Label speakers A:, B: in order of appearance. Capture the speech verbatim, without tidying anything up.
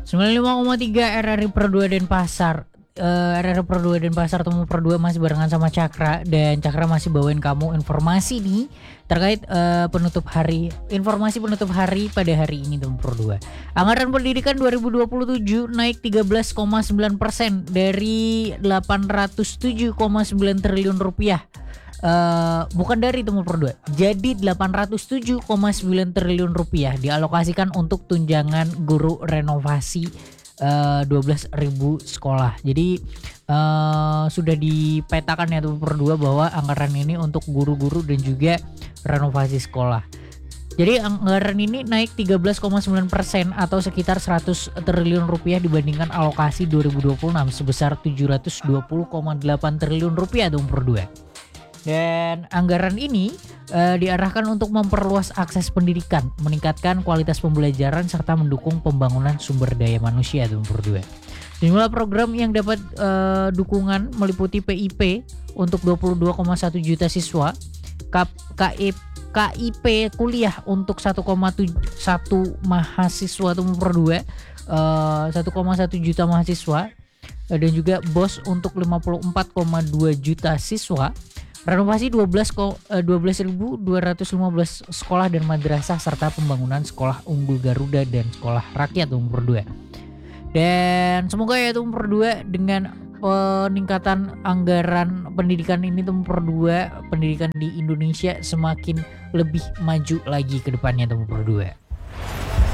A: sembilan puluh lima koma tiga R R I per dua Denpasar. Uh, R R I per dua Denpasar Temu per dua masih barengan sama Cakra, dan Cakra masih bawain kamu informasi nih terkait uh, penutup hari, informasi penutup hari pada hari ini Temu per dua. Anggaran pendidikan dua ribu dua puluh tujuh naik tiga belas koma sembilan persen dari delapan ratus tujuh koma sembilan triliun rupiah. Uh, bukan dari Temu per dua, jadi delapan ratus tujuh koma sembilan triliun rupiah dialokasikan untuk tunjangan guru renovasi Uh, dua belas ribu sekolah. Jadi uh, sudah dipetakan ya tuh per dua bahwa anggaran ini untuk guru-guru dan juga renovasi sekolah. Jadi anggaran ini naik tiga belas koma sembilan persen atau sekitar seratus triliun rupiah dibandingkan alokasi dua ribu dua puluh enam sebesar tujuh ratus dua puluh koma delapan triliun rupiah tuh per dua. Dan anggaran ini uh, diarahkan untuk memperluas akses pendidikan, meningkatkan kualitas pembelajaran serta mendukung pembangunan sumber daya manusia nomor dua. Jumlah program yang dapat uh, dukungan meliputi P I P untuk dua puluh dua koma satu juta siswa, K I P kuliah untuk satu koma satu mahasiswa nomor dua, uh, satu koma satu juta mahasiswa, uh, dan juga B O S untuk lima puluh empat koma dua juta siswa. Renovasi dua belas ribu dua ratus lima belas sekolah dan madrasah serta pembangunan sekolah unggul Garuda dan sekolah rakyat nomor dua. Dan semoga ya nomor dua dengan peningkatan anggaran pendidikan ini nomor dua, pendidikan di Indonesia semakin lebih maju lagi ke depannya nomor dua.